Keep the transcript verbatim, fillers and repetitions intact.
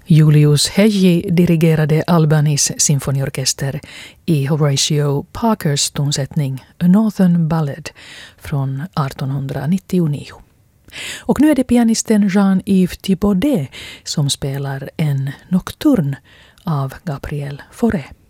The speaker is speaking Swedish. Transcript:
Julius Hegyi dirigerade Albanese symfoniorkester i Horatio Parkers tonsättning A Northern Ballad från artonhundranittionio. Och nu är det pianisten Jean-Yves Thibaudet som spelar en nocturn av Gabriel Fauré.